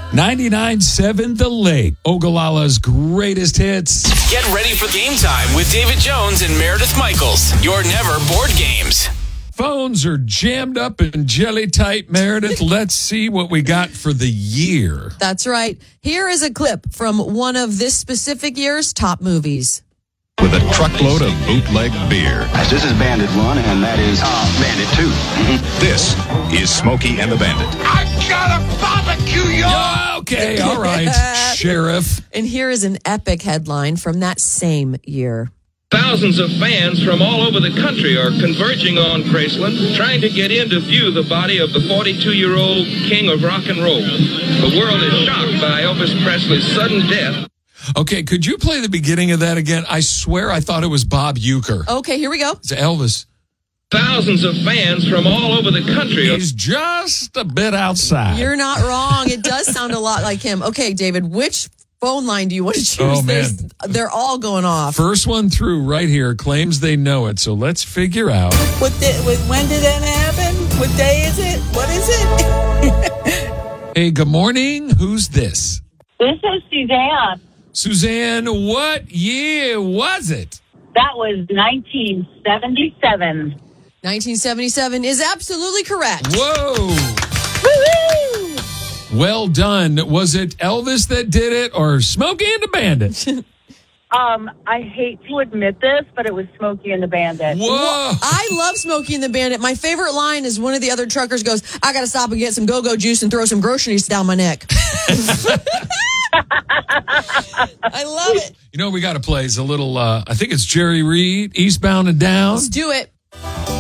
99.7 The Lake, Ogallala's greatest hits. Get ready for game time with David Jones and Meredith Michaels. Your never bored games. Phones are jammed up and jelly tight, Meredith. Let's see what we got for the year. That's right. Here is a clip from one of this specific year's top movies. With a truckload of bootleg beer. This is Bandit 1, and that is Bandit 2. This is Smokey and the Bandit. I gotta barbecue you! Okay, all right, Sheriff. And here is an epic headline from that same year. Thousands of fans from all over the country are converging on Graceland, trying to get in to view the body of the 42-year-old king of rock and roll. The world is shocked by Elvis Presley's sudden death. Okay, could you play the beginning of that again? I swear I thought it was Bob Uecker. Okay, here we go. It's Elvis. Thousands of fans from all over the country. He's just a bit outside. You're not wrong. It does sound a lot like him. Okay, David, which phone line do you want to choose? Oh, man. They're all going off. First one through right here claims they know it, so let's figure out. When did that happen? What day is it? What is it? Hey, good morning. Who's this? This is Suzanne. Suzanne, what year was it? That was 1977. 1977 is absolutely correct. Whoa. Woo-hoo! Well done. Was it Elvis that did it or Smokey and the Bandit? I hate to admit this, but it was Smokey and the Bandit. Whoa. I love Smokey and the Bandit. My favorite line is one of the other truckers goes, I got to stop and get some go-go juice and throw some groceries down my neck. I love it. You know what we got to play is a little, I think it's Jerry Reed, Eastbound and Down. Let's do it.